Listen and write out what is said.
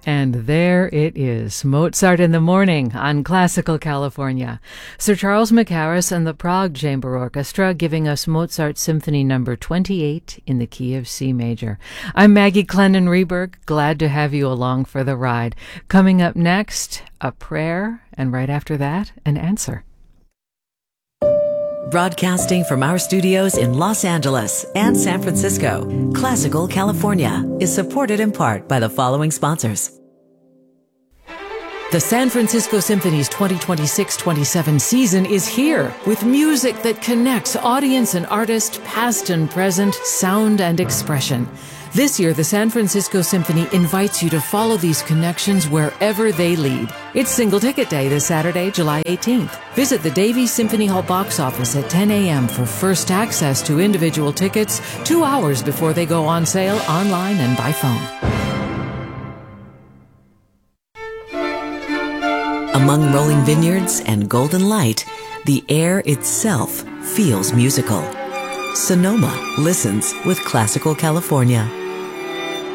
And there it is, Mozart in the Morning on Classical California. Sir Charles Mackerras and the Prague Chamber Orchestra giving us Mozart Symphony No. 28 in the key of C major. I'm Maggie Clennon-Reberg, glad to have you along for the ride. Coming up next, a prayer, and right after that, an answer. Broadcasting from our studios in Los Angeles and San Francisco, Classical California is supported in part by the following sponsors. The San Francisco Symphony's 2026-27 season is here with music that connects audience and artist, past and present, sound and expression. This year, the San Francisco Symphony invites you to follow these connections wherever they lead. It's Single Ticket Day this Saturday, July 18th. Visit the Davies Symphony Hall box office at 10 a.m. for first access to individual tickets 2 hours before they go on sale online and by phone. Among rolling vineyards and golden light, the air itself feels musical. Sonoma listens with Classical California.